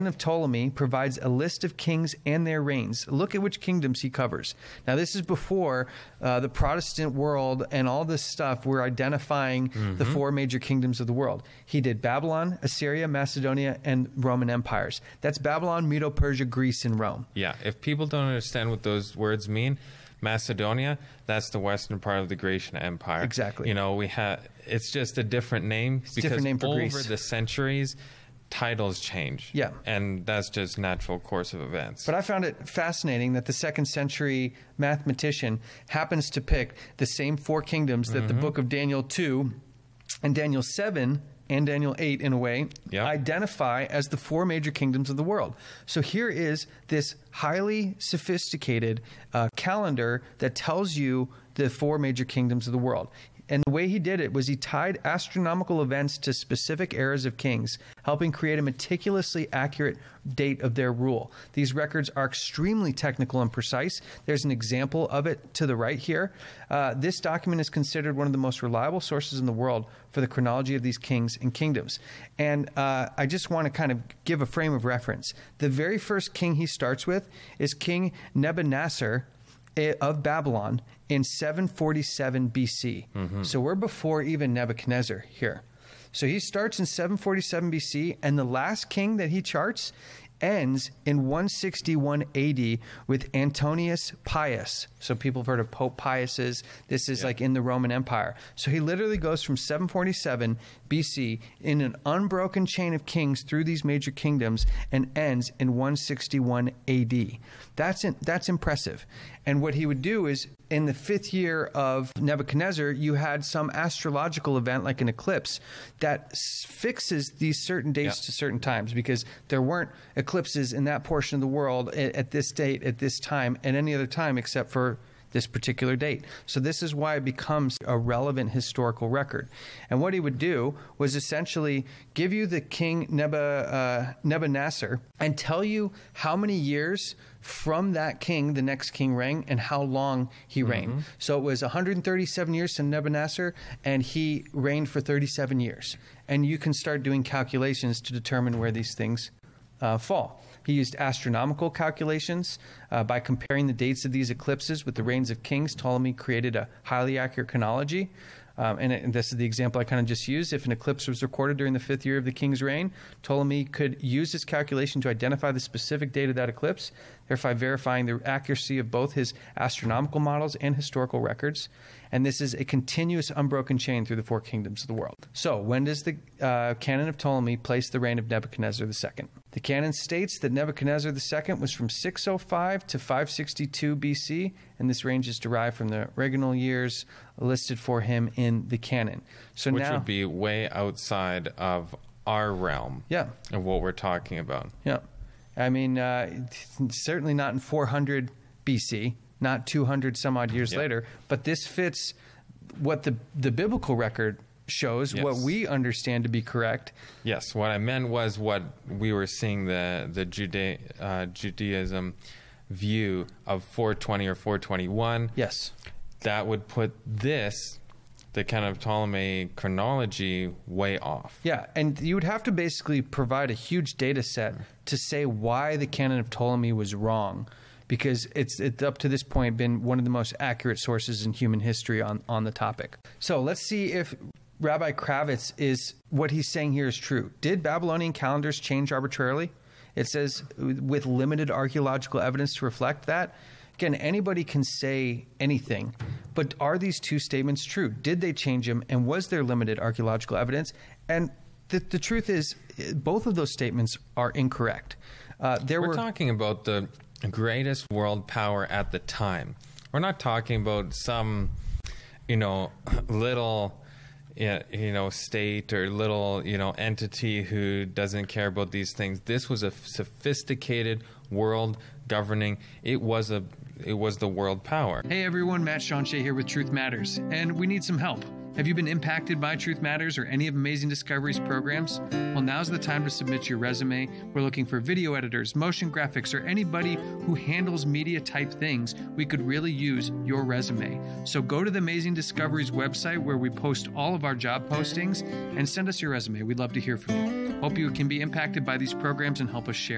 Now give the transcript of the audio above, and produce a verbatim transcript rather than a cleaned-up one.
of Ptolemy provides a list of kings and their reigns. Look at which kingdoms he covers. Now, this is before uh, the Protestant world and all this stuff. We're identifying mm-hmm. the four major kingdoms of the world. He did Babylon, Assyria, Macedonia, and Roman empires. That's Babylon, Medo-Persia, Greece, and Rome. Yeah, if people don't understand what those words mean, Macedonia, that's the western part of the Grecian Empire. Exactly. You know, we have it's just a different name it's because different name for over Greece. the centuries, titles change. Yeah. And that's just natural course of events. But I found it fascinating that the second century mathematician happens to pick the same four kingdoms that mm-hmm. the book of Daniel two and Daniel seven and Daniel eight, in a way, yep. identify as the four major kingdoms of the world. So here is this highly sophisticated uh, calendar that tells you the four major kingdoms of the world. And the way he did it was he tied astronomical events to specific eras of kings, helping create a meticulously accurate date of their rule. These records are extremely technical and precise. There's an example of it to the right here. Uh, this document is considered one of the most reliable sources in the world for the chronology of these kings and kingdoms. And uh, I just want to kind of give a frame of reference. The very first king he starts with is King Nebuchadnezzar of Babylon in seven forty-seven B C. Mm-hmm. So we're before even Nebuchadnezzar here. So he starts in seven forty-seven B C, and the last king that he charts ends in one sixty-one A D with Antonius Pius. So people have heard of Pope Piuses. This is yeah. like in the Roman Empire. So he literally goes from seven forty-seven B C in an unbroken chain of kings through these major kingdoms and ends in one sixty-one A D. That's in, that's impressive. And what he would do is, in the fifth year of Nebuchadnezzar, you had some astrological event like an eclipse that fixes these certain dates yeah. to certain times, because there weren't eclipses in that portion of the world at, at this date, at this time, at any other time except for this particular date. So this is why it becomes a relevant historical record. And what he would do was essentially give you the king Nebu, uh, Nebuchadnezzar and tell you how many years from that king the next king reigned and how long he reigned. Mm-hmm. So it was one hundred thirty-seven years to Nebuchadnezzar, and he reigned for thirty-seven years. And you can start doing calculations to determine where these things uh, fall. He used astronomical calculations. Uh, by comparing the dates of these eclipses with the reigns of kings, Ptolemy created a highly accurate chronology. Um, and, it, and this is the example I kind of just used. If an eclipse was recorded during the fifth year of the king's reign, Ptolemy could use this calculation to identify the specific date of that eclipse, thereby verifying the accuracy of both his astronomical models and historical records. And this is a continuous, unbroken chain through the four kingdoms of the world. So, when does the uh, canon of Ptolemy place the reign of Nebuchadnezzar the Second? The canon states that Nebuchadnezzar the Second was from six oh five to five sixty-two B C, and this range is derived from the regnal years listed for him in the canon. So Which now, would be way outside of our realm yeah. of what we're talking about. Yeah. I mean, uh, certainly not in four hundred B C, not two hundred some odd years yep. later, but this fits what the the biblical record shows, yes. what we understand to be correct. Yes, what I meant was what we were seeing the the Juda- uh, Judaism view of four twenty or four twenty-one. Yes. That would put this, the kind of Ptolemy chronology, way off. Yeah, and you would have to basically provide a huge data set to say why the canon of Ptolemy was wrong, because it's, it's up to this point been one of the most accurate sources in human history on, on the topic. So let's see if Rabbi Kravitz is, what he's saying here is true. Did Babylonian calendars change arbitrarily? It says with limited archaeological evidence to reflect that. Again, anybody can say anything, but are these two statements true? Did they change them, and was there limited archaeological evidence? And the, the truth is, both of those statements are incorrect. Uh, there We're were talking about the greatest world power at the time. We're not talking about some, you know, little, you know, state or little, you know, entity who doesn't care about these things. This was a sophisticated world governing. It was a It was the world power. Hey everyone, Matt Shawnshea here with Truth Matters, and we need some help. Have you been impacted by Truth Matters or any of Amazing Discoveries programs? Well, now's the time to submit your resume. We're looking for video editors, motion graphics, or anybody who handles media type things. We could really use your resume. So go to the Amazing Discoveries website where we post all of our job postings and send us your resume. We'd love to hear from you. Hope you can be impacted by these programs and help us share.